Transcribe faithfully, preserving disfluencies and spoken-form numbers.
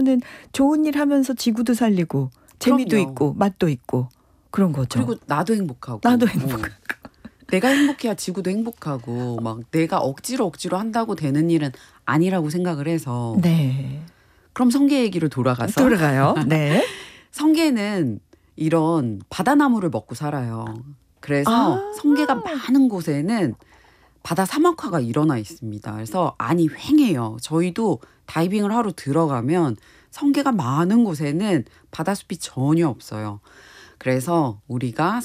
성게는 좋은 일 하면서 지구도 살리고 재미도 그럼요. 있고 맛도 있고 그런 거죠. 그리고 나도 행복하고. 나도 어. 행복하고. 내가 행복해야 지구도 행복하고 막 내가 억지로 억지로 한다고 되는 일은 아니라고 생각을 해서. 네. 그럼 성게 얘기로 돌아가서. 돌아가요. 네. 성게는 이런 바다나무를 먹고 살아요. 그래서 아. 성게가 많은 곳에는 바다 사막화가 일어나 있습니다. 그래서 안이 휑해요. 저희도 다이빙을 하러 들어가면 성게가 많은 곳에는 바다숲이 전혀 없어요. 그래서 우리가